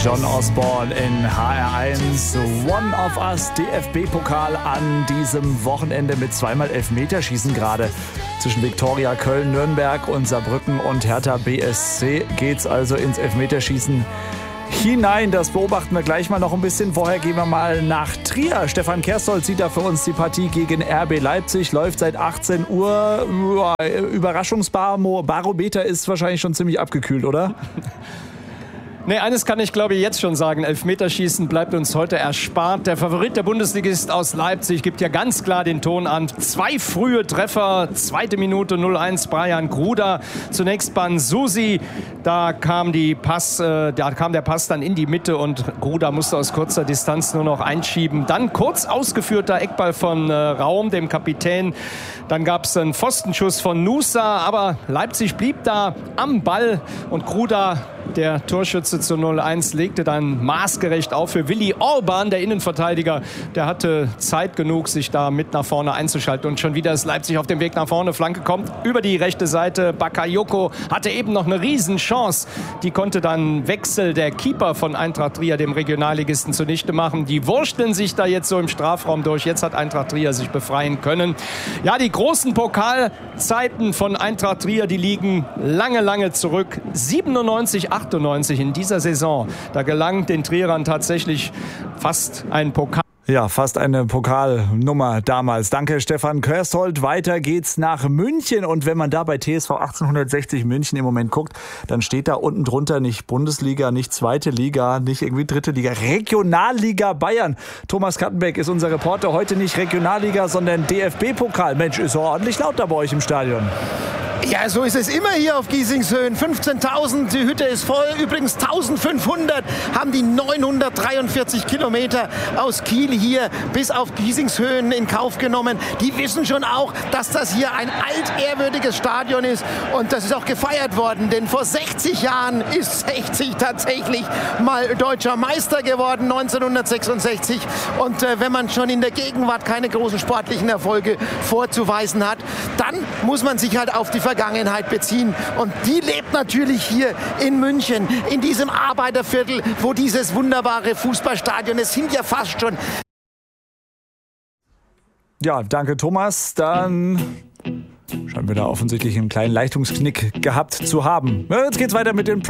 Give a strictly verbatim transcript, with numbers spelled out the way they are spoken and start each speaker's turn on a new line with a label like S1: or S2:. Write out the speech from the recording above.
S1: John Osborne in H R eins. One of Us, D F B-Pokal an diesem Wochenende mit zweimal Elfmeterschießen gerade. Zwischen Viktoria Köln, Nürnberg und Saarbrücken und Hertha B S C geht's also ins Elfmeterschießen hinein. Das beobachten wir gleich mal noch ein bisschen. Vorher gehen wir mal nach Trier. Stefan Kerssold sieht da für uns die Partie gegen R B Leipzig. Läuft seit achtzehn Uhr. Überraschungsbarometer ist wahrscheinlich schon ziemlich abgekühlt, oder?
S2: Nee, eines kann ich glaube ich jetzt schon sagen. Elfmeterschießen bleibt uns heute erspart. Der Favorit der Bundesligist aus Leipzig gibt ja ganz klar den Ton an. Zwei frühe Treffer, zweite Minute null eins Brian Gruda. Zunächst bei Susi, da kam, die Pass, äh, da kam der Pass dann in die Mitte und Gruda musste aus kurzer Distanz nur noch einschieben. Dann kurz ausgeführter Eckball von äh, Raum, dem Kapitän. Dann gab es einen Pfostenschuss von Nusa, aber Leipzig blieb da am Ball und Gruda, der Torschütze zu null eins, legte dann maßgerecht auf für Willi Orban, der Innenverteidiger. Der hatte Zeit genug, sich da mit nach vorne einzuschalten. Und schon wieder ist Leipzig auf dem Weg nach vorne. Flanke kommt über die rechte Seite. Bakayoko hatte eben noch eine Riesenchance. Die konnte dann Wechsel der Keeper von Eintracht Trier, dem Regionalligisten, zunichte machen. Die wursteln sich da jetzt so im Strafraum durch. Jetzt hat Eintracht Trier sich befreien können. Ja, die großen Pokalzeiten von Eintracht Trier, die liegen lange, lange zurück. siebenundneunzig, achtundneunzig in dieser Saison. Da gelang den Trierern tatsächlich fast ein Pokal.
S1: Ja, fast eine Pokalnummer damals. Danke, Stefan Kerssold. Weiter geht's nach München. Und wenn man da bei T S V achtzehnhundertsechzig München im Moment guckt, dann steht da unten drunter nicht Bundesliga, nicht zweite Liga, nicht irgendwie dritte Liga, Regionalliga Bayern. Thomas Kattenbeck ist unser Reporter. Heute nicht Regionalliga, sondern D F B-Pokal. Mensch, ist so ordentlich laut da bei euch im Stadion.
S3: Ja, so ist es immer hier auf Giesingshöhen. fünfzehntausend, die Hütte ist voll. Übrigens eintausendfünfhundert haben die neunhundertdreiundvierzig Kilometer aus Kiel hier bis auf Giesingshöhen in Kauf genommen. Die wissen schon auch, dass das hier ein altehrwürdiges Stadion ist. Und das ist auch gefeiert worden, denn vor sechzig Jahren ist sechzig tatsächlich mal deutscher Meister geworden, neunzehnhundertsechsundsechzig. Und äh, wenn man schon in der Gegenwart keine großen sportlichen Erfolge vorzuweisen hat, dann muss man sich halt auf die Vergangenheit beziehen. Und die lebt natürlich hier in München, in diesem Arbeiterviertel, wo dieses wunderbare Fußballstadion, es sind ja fast schon...
S1: Ja, danke Thomas. Dann scheinen wir da offensichtlich einen kleinen Leistungsknick gehabt zu haben. Jetzt geht's weiter mit den